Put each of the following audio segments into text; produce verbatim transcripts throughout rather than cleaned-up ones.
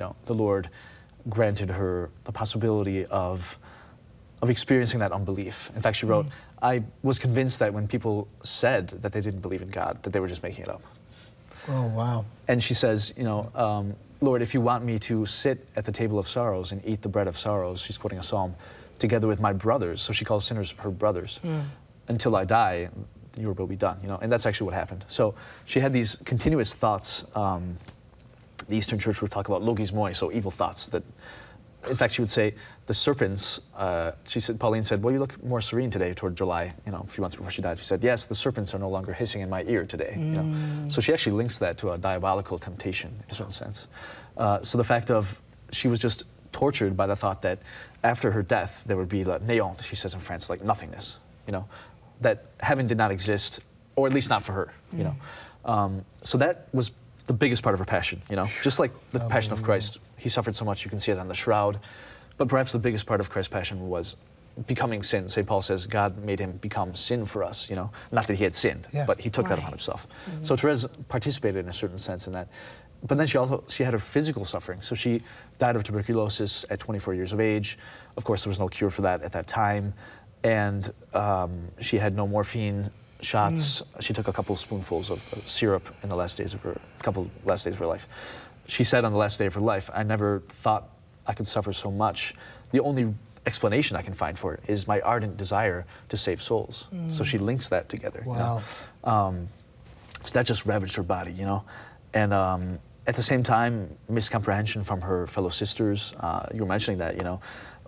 know, the Lord granted her the possibility of of experiencing that unbelief. In fact, she wrote, mm. I was convinced that when people said that they didn't believe in God, that they were just making it up. Oh, wow. And she says, you know, um, Lord, if you want me to sit at the table of sorrows and eat the bread of sorrows, she's quoting a psalm, together with my brothers, so she calls sinners her brothers, mm. until I die, your will be done, you know, and that's actually what happened. So she had these continuous thoughts. Um, the Eastern Church would talk about logismoi, so evil thoughts that, in fact, she would say, the serpents, uh, she said, Pauline said, well, you look more serene today toward July, you know, a few months before she died. She said, yes, the serpents are no longer hissing in my ear today. Mm. You know? So she actually links that to a diabolical temptation in a certain sense. Uh, so the fact of, she was just tortured by the thought that after her death, there would be like néant, she says in France, like nothingness, you know, that heaven did not exist, or at least not for her, you mm. know. Um, so that was the biggest part of her passion, you know, just like the oh, Passion of Christ. He suffered so much, you can see it on the shroud. But perhaps the biggest part of Christ's passion was becoming sin. Saint Paul says God made him become sin for us, you know. Not that he had sinned, yeah. but he took right. that upon himself. Mm-hmm. So Therese participated in a certain sense in that. But then she also, she had her physical suffering. So she died of tuberculosis at twenty-four years of age. Of course, there was no cure for that at that time. And um, she had no morphine shots. Mm. She took a couple spoonfuls of, of syrup in the last days of her, a couple last days of her life. She said on the last day of her life, I never thought I could suffer so much. The only explanation I can find for it is my ardent desire to save souls. Mm. So she links that together. Wow. You know? um, so that just ravaged her body, you know. And um, at the same time, miscomprehension from her fellow sisters. Uh, you were mentioning that, you know.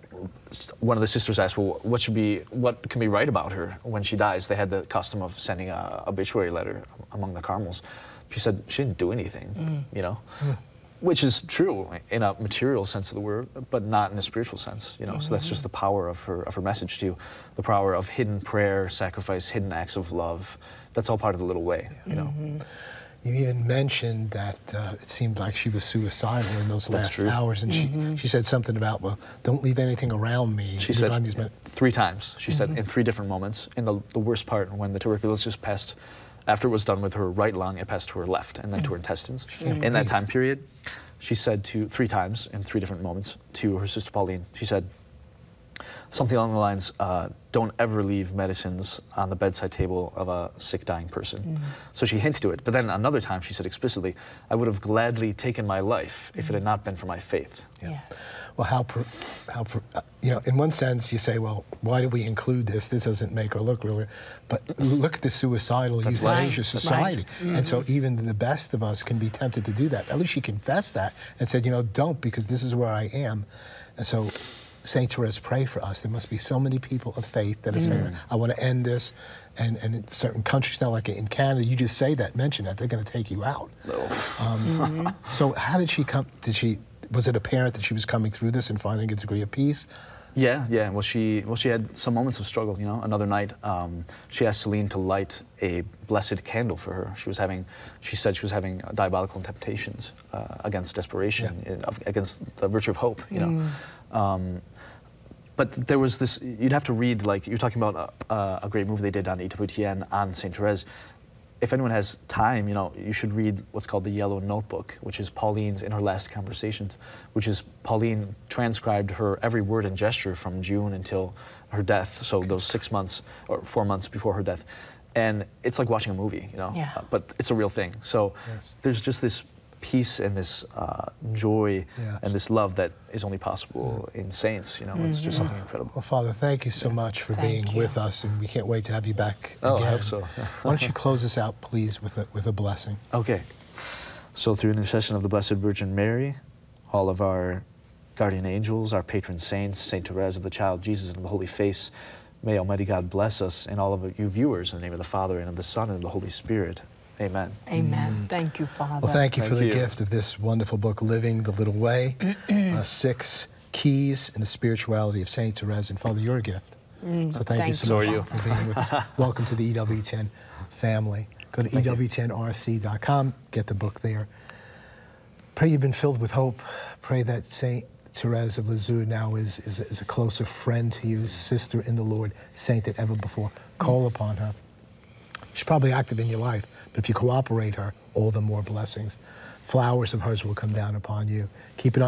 One of the sisters asked, well, what should be, what can we write about her when she dies? They had the custom of sending a obituary letter among the Carmels. She said she didn't do anything, mm. you know, mm. which is true in a material sense of the word, but not in a spiritual sense, you know. Mm-hmm. So that's just the power of her of her message to you, the power of hidden prayer, sacrifice, hidden acts of love. That's all part of the little way, you know. Mm-hmm. You even mentioned that uh, it seemed like she was suicidal in those That's last true. hours, and mm-hmm. she she said something about, well, don't leave anything around me. She said these three times. She mm-hmm. said in three different moments. In the, the worst part, when the tuberculosis passed, after it was done with her right lung, it passed to her left, and then mm-hmm. to her intestines. In breathe. That time period, she said to three times in three different moments to her sister Pauline, she said something along the lines, uh, don't ever leave medicines on the bedside table of a sick, dying person. Mm. So she hinted to it. But then another time she said explicitly, I would have gladly taken my life if mm. it had not been for my faith. Yeah. Yeah. Well, how, how uh, you know, in one sense you say, well, why do we include this? This doesn't make her look really, but look at the suicidal That's euthanasia right. society. Right. Mm-hmm. And so even the best of us can be tempted to do that. At least she confessed that and said, you know, don't, because this is where I am. And so Saint Therese, pray for us. There must be so many people of faith that are mm. saying, I want to end this. And, and in certain countries now, like in Canada, you just say that, mention that, they're going to take you out. No. Um, mm-hmm. So how did she come, did she, was it apparent that she was coming through this and finding a degree of peace? Yeah, yeah. Well, she, well, she had some moments of struggle, you know. Another night, um, she asked Celine to light a blessed candle for her. She was having, she said she was having diabolical temptations uh, against desperation, yeah. in, against the virtue of hope, you know. Mm. Um, but there was this, you'd have to read, like, you're talking about a, a great movie they did on Etoile on Saint Therese. If anyone has time, you know, you should read what's called the Yellow Notebook, which is Pauline's in her last conversations, which is Pauline transcribed her every word and gesture from June until her death, so those six months or four months before her death. And it's like watching a movie, you know, yeah. uh, but it's a real thing. So yes. there's just this peace and this uh, joy yes. and this love that is only possible yeah. in saints, you know, mm-hmm. it's just something incredible. Well, Father, thank you so much for thank being you. with us, and we can't wait to have you back oh, again. I hope so. Why don't you close us out, please, with a, with a blessing? Okay. So through intercession of the Blessed Virgin Mary, all of our guardian angels, our patron saints, Saint Therese of the Child Jesus and of the Holy Face, may Almighty God bless us and all of you viewers in the name of the Father and of the Son and of the Holy Spirit. Amen. Amen. Mm. Thank you, Father. Well, thank you thank for the you. gift of this wonderful book, Living the Little Way, uh, Six Keys in the Spirituality of Saint Therese. And Father, you're a gift. Mm. So thank, thank you so much you. for being with us. Welcome to the E W ten family. Go to E W ten R C dot com, get the book there. Pray you've been filled with hope. Pray that Saint Therese of Lisieux now is, is, is a closer friend to you, sister in the Lord, saint than ever before. Call upon her. She's probably active in your life, but if you cooperate her, all the more blessings. Flowers of hers will come down upon you. Keep it on.